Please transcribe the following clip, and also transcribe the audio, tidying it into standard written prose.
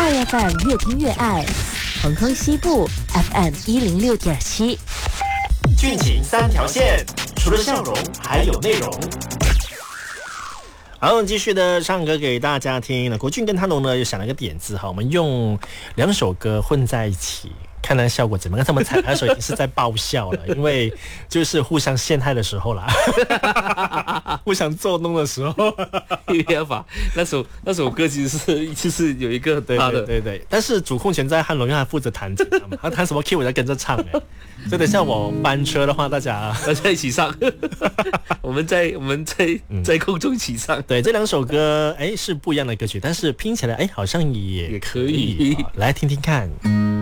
爱 FM 越听越爱，恒亨西部 FM 106.7， 俊情三条线，除了笑容还有内容。好，我们继续的唱歌给大家听。那国俊跟他龙呢又想了一个点子哈，我们用2首歌混在一起，看看效果怎么样。他们彩排的时候已经是在爆笑了，因为就是互相陷害的时候啦，互相作弄的时候。 没办法，那首歌其实有一个对，但是主控权在汉龙，因为他负责弹吉他嘛，他弹什么 key 我在跟着唱所以等一下我班车的话，大家一起唱，我们在空中一起唱。 对，这2首歌是不一样的歌曲，但是拼起来好像也可以， 来听听看。